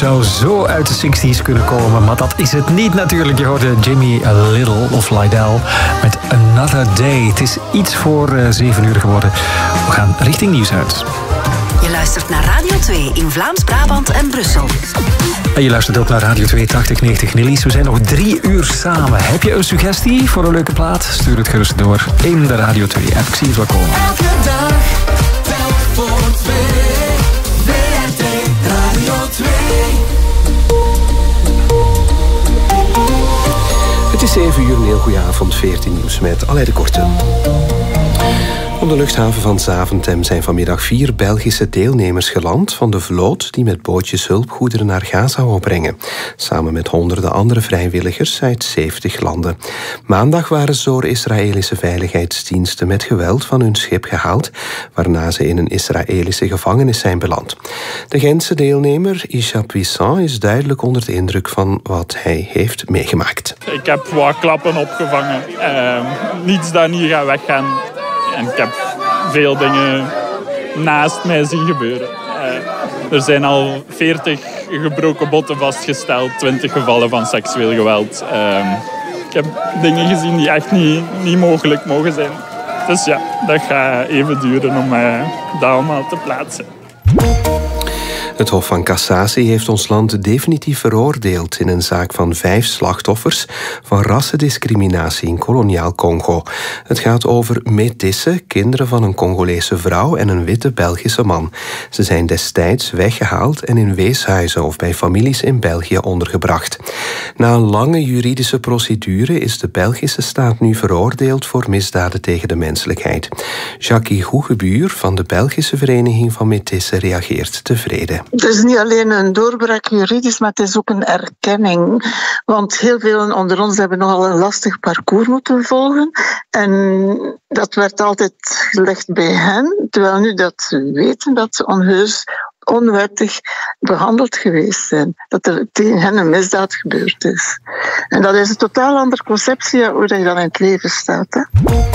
zou zo uit de 60s kunnen komen, maar dat is het niet natuurlijk. Je hoorde Jimmy Little of Lydell met Another Day. Het is iets voor 7 uur geworden. We gaan richting nieuws uit. Je luistert naar Radio 2 in Vlaams-Brabant en Brussel. En je luistert ook naar Radio 2 8090 Nillies. We zijn nog 3 uur samen. Heb je een suggestie voor een leuke plaat? Stuur het gerust door in de Radio 2-app. Ik zie het wel komen. Elke dag, telk voor 2. WRT Radio 2. Het is 7 uur, een heel goede avond. 14 nieuws met Alain de Korte. Op de luchthaven van Zaventem zijn vanmiddag 4 Belgische deelnemers geland van de vloot die met bootjes hulpgoederen naar Gaza wou brengen. Samen met honderden andere vrijwilligers uit 70 landen. Maandag waren ze door Israëlische veiligheidsdiensten met geweld van hun schip gehaald, waarna ze in een Israëlische gevangenis zijn beland. De Gentse deelnemer, Isha Puissant, is duidelijk onder de indruk van wat hij heeft meegemaakt. Ik heb wat klappen opgevangen. Niets dat niet gaat weggaan. En ik heb veel dingen naast mij zien gebeuren. Er zijn al 40 gebroken botten vastgesteld, 20 gevallen van seksueel geweld. Ik heb dingen gezien die echt niet mogelijk mogen zijn. Dus ja, dat gaat even duren om dat allemaal te plaatsen. Het Hof van Cassatie heeft ons land definitief veroordeeld in een zaak van 5 slachtoffers van rassendiscriminatie in koloniaal Congo. Het gaat over métissen, kinderen van een Congolese vrouw en een witte Belgische man. Ze zijn destijds weggehaald en in weeshuizen of bij families in België ondergebracht. Na een lange juridische procedure is de Belgische staat nu veroordeeld voor misdaden tegen de menselijkheid. Jackie Goegebuur van de Belgische Vereniging van Métissen reageert tevreden. Het is niet alleen een doorbraak juridisch, maar het is ook een erkenning. Want heel veel onder ons hebben nogal een lastig parcours moeten volgen. En dat werd altijd gelegd bij hen. Terwijl nu dat ze weten dat ze onheus, onwettig behandeld geweest zijn. Dat er tegen hen een misdaad gebeurd is. En dat is een totaal andere conceptie hoe je dan in het leven staat. Hè?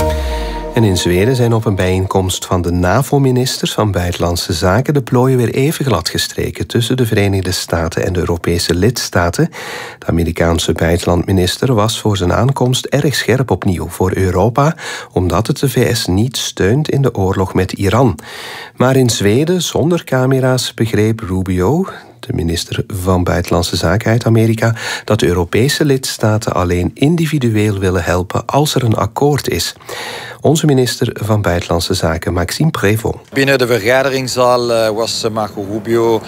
En in Zweden zijn op een bijeenkomst van de NAVO-ministers van Buitenlandse Zaken de plooien weer even gladgestreken tussen de Verenigde Staten en de Europese lidstaten. De Amerikaanse buitenlandminister was voor zijn aankomst erg scherp opnieuw voor Europa, omdat het de VS niet steunt in de oorlog met Iran. Maar in Zweden, zonder camera's, begreep Rubio, de minister van Buitenlandse Zaken uit Amerika, dat de Europese lidstaten alleen individueel willen helpen als er een akkoord is. Onze minister van Buitenlandse Zaken, Maxime Prévost. Binnen de vergaderingszaal was Marco Rubio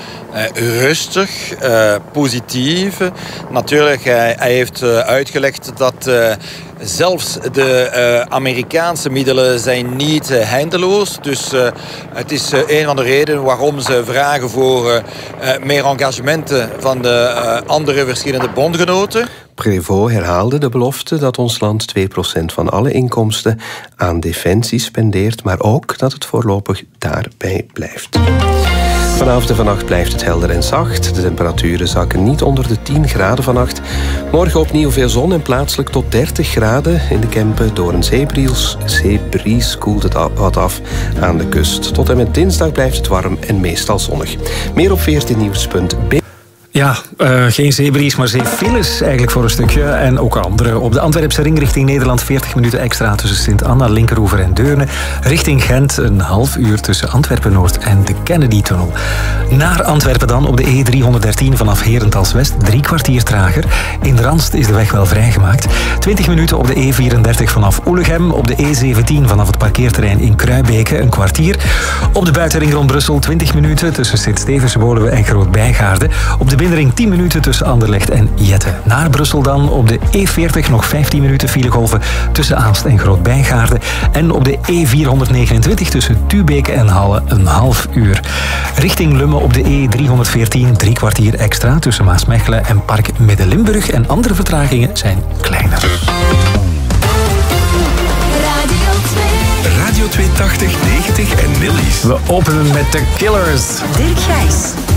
rustig, positief. Natuurlijk, hij heeft uitgelegd dat zelfs de Amerikaanse middelen zijn niet eindeloos. Dus het is een van de redenen waarom ze vragen voor meer engagementen van de andere verschillende bondgenoten. Prévost herhaalde de belofte dat ons land 2% van alle inkomsten aan defensie spendeert, maar ook dat het voorlopig daarbij blijft. Vanavond en vannacht blijft het helder en zacht. De temperaturen zakken niet onder de 10 graden vannacht. Morgen opnieuw veel zon en plaatselijk tot 30 graden. In de Kempen door een zeebries koelt het wat af aan de kust. Tot en met dinsdag blijft het warm en meestal zonnig. Meer op 14nieuws.be. Ja, geen zeebries, maar zeefiles eigenlijk voor een stukje. En ook andere. Op de Antwerpse ring richting Nederland 40 minuten extra tussen Sint-Anna, Linkeroever en Deurne. Richting Gent een half uur tussen Antwerpen-Noord en de Kennedy-tunnel. Naar Antwerpen dan op de E313 vanaf Herentals West 3 kwartier trager. In Randst is de weg wel vrijgemaakt. 20 minuten op de E34 vanaf Oelegem. Op de E17 vanaf het parkeerterrein in Kruibeke een kwartier. Op de buitenring rond Brussel 20 minuten tussen Sint-Stevens-Woluwe en Groot-Bijgaarde. Op de binnenring 10 minuten tussen Anderlecht en Jette. Naar Brussel dan op de E40 nog 15 minuten filegolven tussen Aalst en Groot-Bijgaarde. En op de E429 tussen Tubeke en Halle een half uur. Richting Lummen op de E314 3 kwartier extra tussen Maasmechelen en Park Midden-Limburg. En andere vertragingen zijn kleiner. Radio 2 80, 90 en Nillies. We openen met The Killers. Dirk Gijs.